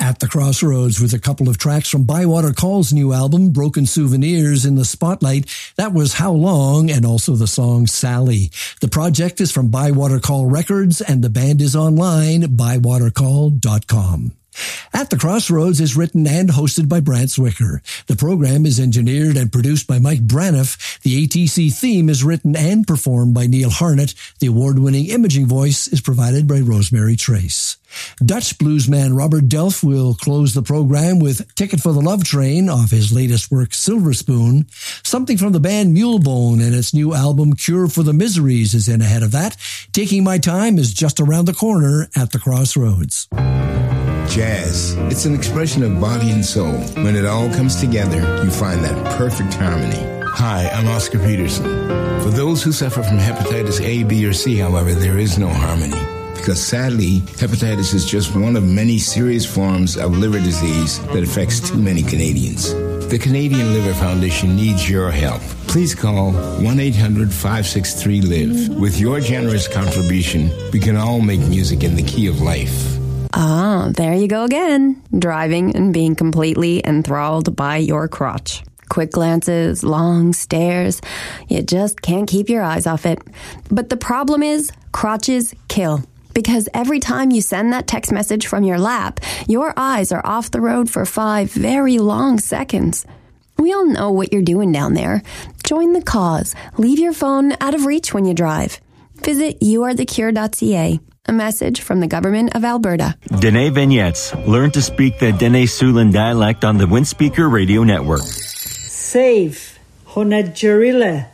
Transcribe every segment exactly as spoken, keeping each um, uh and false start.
At the Crossroads with a couple of tracks from Bywater Call's new album, Broken Souvenirs in the Spotlight. That was How Long, and also the song Sally. The project is from Bywater Call Records, and the band is online, bywater call dot com. At the Crossroads is written and hosted by Brant Zwicker. The program is engineered and produced by Mike Braniff. The A T C theme is written and performed by Neil Harnett. The award-winning imaging voice is provided by Rosemary Trace. Dutch bluesman Robert Delf will close the program with Ticket for the Love Train off his latest work, Silver Spoon. Something from the band Mulebone and its new album, Cure for the Miseries, is in ahead of that. Taking My Time is just around the corner at the Crossroads. Jazz, it's an expression of body and soul. When it all comes together, you find that perfect harmony. Hi, I'm Oscar Peterson. For those who suffer from hepatitis A, B, or C, however, there is no harmony. Because sadly, hepatitis is just one of many serious forms of liver disease that affects too many Canadians. The Canadian Liver Foundation needs your help. Please call one eight hundred five six three live. With your generous contribution, we can all make music in the key of life. Ah, there you go again. Driving and being completely enthralled by your crotch. Quick glances, long stares. You just can't keep your eyes off it. But the problem is, crotches kill. Because every time you send that text message from your lap, your eyes are off the road for five very long seconds. We all know what you're doing down there. Join the cause. Leave your phone out of reach when you drive. Visit you are the cure dot c a. A message from the Government of Alberta. Dene Vignettes. Learn to speak the Dene Siouxland dialect on the Windspeaker Radio Network. Safe. Honadjurile.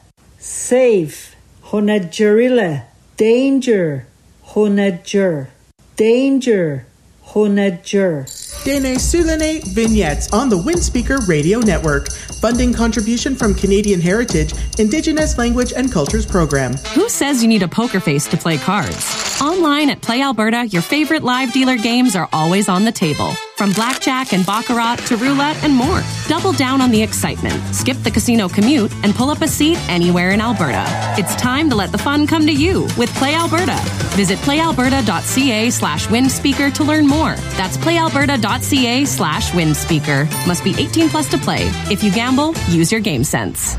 Safe. Honadjurile. Danger. Honadjur. Danger. Honadjur. Dene Siouxland Vignettes on the Windspeaker Radio Network. Funding contribution from Canadian Heritage, Indigenous Language and Cultures Program. Who says you need a poker face to play cards? Online at Play Alberta, your favorite live dealer games are always on the table. From blackjack and baccarat to roulette and more. Double down on the excitement. Skip the casino commute and pull up a seat anywhere in Alberta. It's time to let the fun come to you with Play Alberta. Visit playalberta.ca slash windspeaker to learn more. That's playalberta.ca slash windspeaker. Must be eighteen plus to play. If you gamble, use your game sense.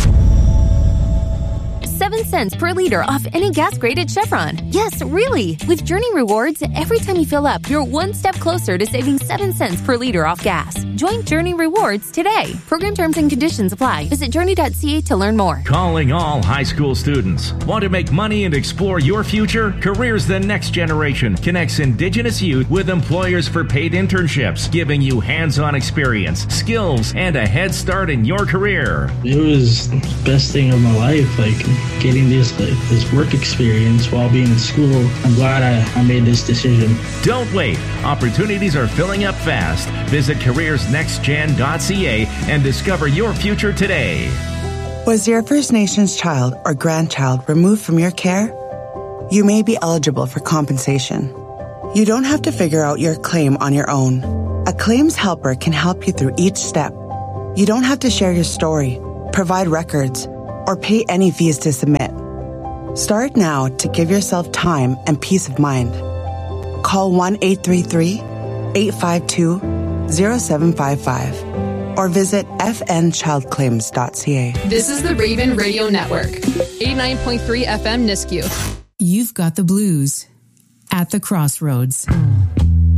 Seven cents per liter off any gas grade at Chevron. Yes, really. With Journey Rewards, every time you fill up, you're one step closer to saving seven cents per liter off gas. Join Journey Rewards today. Program terms and conditions apply. Visit journey dot c a to learn more. Calling all high school students. Want to make money and explore your future? Careers the Next Generation connects Indigenous youth with employers for paid internships, giving you hands-on experience, skills, and a head start in your career. It was the best thing of my life, like getting this like, this work experience while being in school. I'm glad I, I made this decision. Don't wait. Opportunities are filling up fast. Visit careers next gen dot c a and discover your future today. Was your First Nations child or grandchild removed from your care? You may be eligible for compensation. You don't have to figure out your claim on your own. A claims helper can help you through each step. You don't have to share your story, provide records, or pay any fees to submit. Start now to give yourself time and peace of mind. Call one eight three three, eight five two, zero seven five five or visit f n child claims dot c a. This is the Raven Radio Network, eighty-nine point three F M Nisku. You've got the blues at the Crossroads.